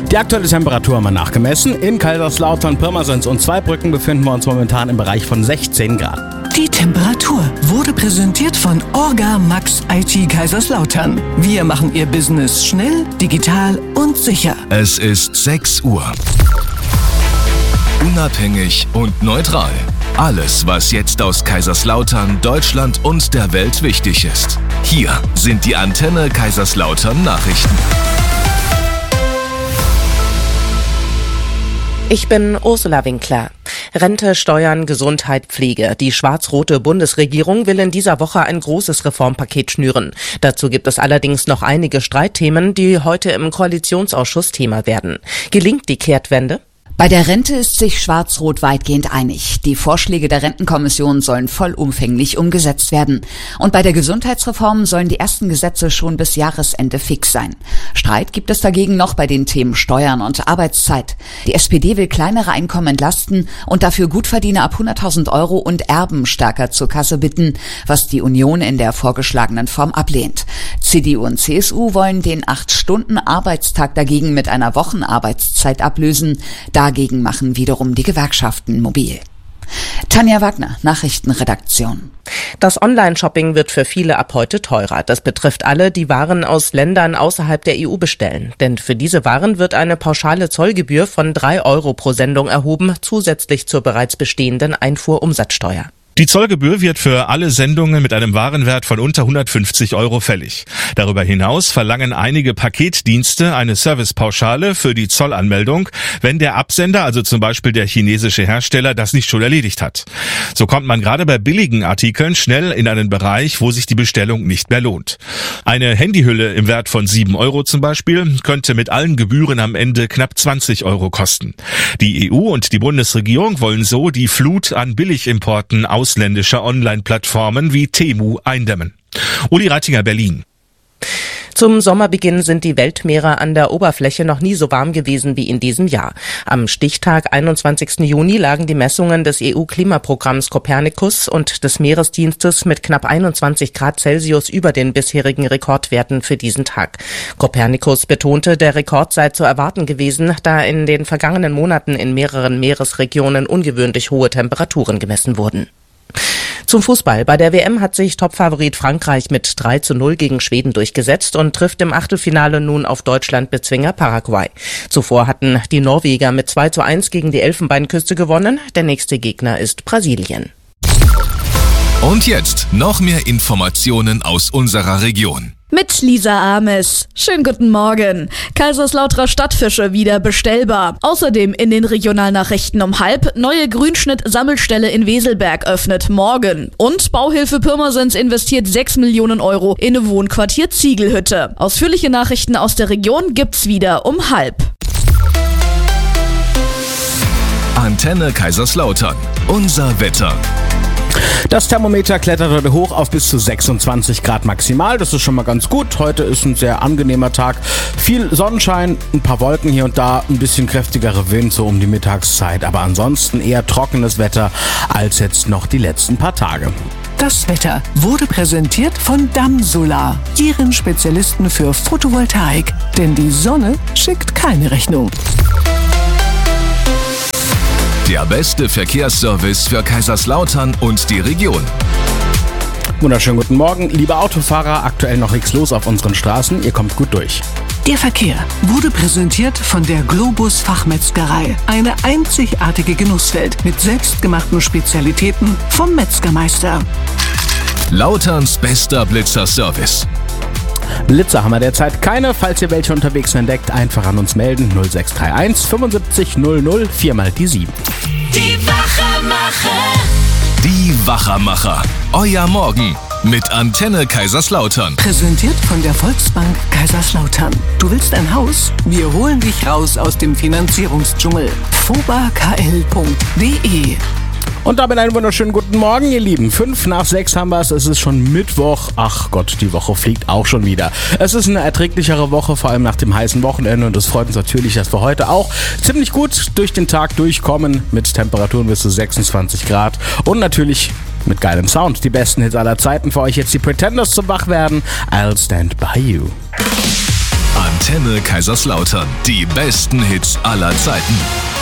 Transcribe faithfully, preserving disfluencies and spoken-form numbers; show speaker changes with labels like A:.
A: Die aktuelle Temperatur haben wir nachgemessen. In Kaiserslautern, Pirmasens und Zweibrücken befinden wir uns momentan im Bereich von sechzehn Grad.
B: Die Temperatur wurde präsentiert von Orga Max I T Kaiserslautern. Wir machen Ihr Business schnell, digital und sicher.
C: Es ist sechs Uhr. Unabhängig und neutral. Alles, was jetzt aus Kaiserslautern, Deutschland und der Welt wichtig ist. Hier sind die Antenne Kaiserslautern Nachrichten.
D: Ich bin Ursula Winkler. Rente, Steuern, Gesundheit, Pflege. Die schwarz-rote Bundesregierung will in dieser Woche ein großes Reformpaket schnüren. Dazu gibt es allerdings noch einige Streitthemen, die heute im Koalitionsausschuss Thema werden. Gelingt die Kehrtwende?
E: Bei der Rente ist sich Schwarz-Rot weitgehend einig. Die Vorschläge der Rentenkommission sollen vollumfänglich umgesetzt werden. Und bei der Gesundheitsreform sollen die ersten Gesetze schon bis Jahresende fix sein. Streit gibt es dagegen noch bei den Themen Steuern und Arbeitszeit. Die S P D will kleinere Einkommen entlasten und dafür Gutverdiener ab hunderttausend Euro und Erben stärker zur Kasse bitten, was die Union in der vorgeschlagenen Form ablehnt. C D U und C S U wollen den acht-Stunden-Arbeitstag dagegen mit einer Wochenarbeitszeit ablösen. Dagegen machen wiederum die Gewerkschaften mobil. Tanja Wagner, Nachrichtenredaktion.
D: Das Online-Shopping wird für viele ab heute teurer. Das betrifft alle, die Waren aus Ländern außerhalb der E U bestellen. Denn für diese Waren wird eine pauschale Zollgebühr von drei Euro pro Sendung erhoben, zusätzlich zur bereits bestehenden Einfuhrumsatzsteuer.
F: Die Zollgebühr wird für alle Sendungen mit einem Warenwert von unter hundertfünfzig Euro fällig. Darüber hinaus verlangen einige Paketdienste eine Servicepauschale für die Zollanmeldung, wenn der Absender, also zum Beispiel der chinesische Hersteller, das nicht schon erledigt hat. So kommt man gerade bei billigen Artikeln schnell in einen Bereich, wo sich die Bestellung nicht mehr lohnt. Eine Handyhülle im Wert von sieben Euro zum Beispiel könnte mit allen Gebühren am Ende knapp zwanzig Euro kosten. Die E U und die Bundesregierung wollen so die Flut an Billigimporten aus ausländischer Online-Plattformen wie Temu eindämmen. Uli Reitinger, Berlin.
D: Zum Sommerbeginn sind die Weltmeere an der Oberfläche noch nie so warm gewesen wie in diesem Jahr. Am Stichtag einundzwanzigsten Juni lagen die Messungen des E U-Klimaprogramms Copernicus und des Meeresdienstes mit knapp einundzwanzig Grad Celsius über den bisherigen Rekordwerten für diesen Tag. Copernicus betonte, der Rekord sei zu erwarten gewesen, da in den vergangenen Monaten in mehreren Meeresregionen ungewöhnlich hohe Temperaturen gemessen wurden. Zum Fußball. Bei der W M hat sich Topfavorit Frankreich mit drei zu null gegen Schweden durchgesetzt und trifft im Achtelfinale nun auf Deutschland-Bezwinger Paraguay. Zuvor hatten die Norweger mit zwei zu eins gegen die Elfenbeinküste gewonnen. Der nächste Gegner ist Brasilien.
C: Und jetzt noch mehr Informationen aus unserer Region.
G: Mit Lisa Ames. Schönen guten Morgen. Kaiserslauterer Stadtfische wieder bestellbar. Außerdem in den Regionalnachrichten um halb, neue Grünschnitt-Sammelstelle in Weselberg öffnet morgen. Und Bauhilfe Pirmasens investiert sechs Millionen Euro in Wohnquartier Ziegelhütte. Ausführliche Nachrichten aus der Region gibt's wieder um halb.
C: Antenne Kaiserslautern. Unser Wetter.
A: Das Thermometer klettert heute hoch auf bis zu sechsundzwanzig Grad maximal. Das ist schon mal ganz gut. Heute ist ein sehr angenehmer Tag. Viel Sonnenschein, ein paar Wolken hier und da, ein bisschen kräftigerer Wind so um die Mittagszeit. Aber ansonsten eher trockenes Wetter als jetzt noch die letzten paar Tage.
B: Das Wetter wurde präsentiert von Damsolar, Ihren Spezialisten für Photovoltaik. Denn die Sonne schickt keine Rechnung.
C: Der beste Verkehrsservice für Kaiserslautern und die Region.
A: Wunderschönen guten Morgen, liebe Autofahrer. Aktuell noch nichts los auf unseren Straßen. Ihr kommt gut durch.
B: Der Verkehr wurde präsentiert von der Globus Fachmetzgerei. Eine einzigartige Genusswelt mit selbstgemachten Spezialitäten vom Metzgermeister.
C: Lauterns bester Blitzer-Service.
A: Blitzer haben wir derzeit keine. Falls ihr welche unterwegs entdeckt, einfach an uns melden. null sechs drei eins fünfundsiebzig null null, viermal die sieben.
C: Die Wachermacher. Die Wachermacher. Euer Morgen mit Antenne Kaiserslautern.
B: Präsentiert von der Volksbank Kaiserslautern. Du willst ein Haus? Wir holen dich raus aus dem Finanzierungsdschungel. foba k l punkt d e
A: Und damit einen wunderschönen guten Morgen, ihr Lieben. Fünf nach sechs haben wir es. Es ist schon Mittwoch. Ach Gott, die Woche fliegt auch schon wieder. Es ist eine erträglichere Woche, vor allem nach dem heißen Wochenende. Und es freut uns natürlich, dass wir heute auch ziemlich gut durch den Tag durchkommen. Mit Temperaturen bis zu sechsundzwanzig Grad. Und natürlich mit geilem Sound. Die besten Hits aller Zeiten für euch jetzt die Pretenders zum Wachwerden. I'll Stand By You.
C: Antenne Kaiserslautern. Die besten Hits aller Zeiten.